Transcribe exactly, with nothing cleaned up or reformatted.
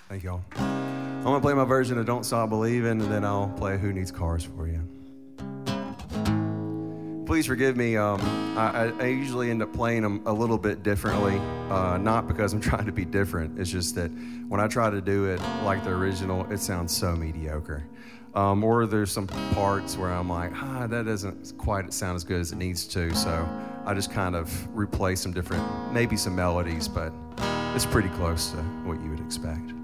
Thank y'all. I'm going to play my version of Don't Stop Believing, and then I'll play Who Needs Cars for you. Please forgive me. Um, I, I usually end up playing them a little bit differently, uh, not because I'm trying to be different. It's just that when I try to do it like the original, it sounds so mediocre. Um, or there's some parts where I'm like, ah, that doesn't quite sound as good as it needs to. So I just kind of replay some different, maybe some melodies, but it's pretty close to what you would expect.